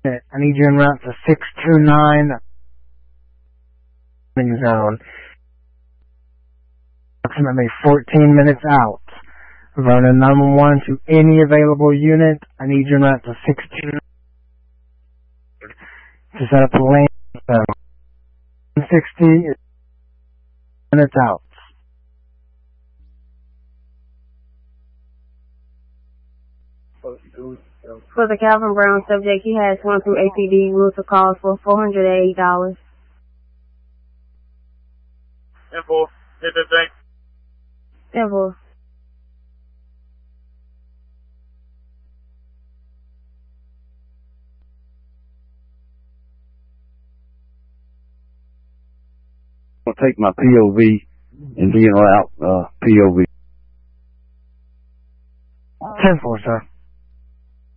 I need you en route to 629 zone. Approximately 14 minutes out. Vernon 911 to any available unit. I need you en route to 629 to set up the lane. 160 minutes out. For the Calvin Brown subject, he has one through APD. Rules of cause for $480. Simple. Hit the thing. Simple. I'll take my POV and be en route, POV. 10-4, sir.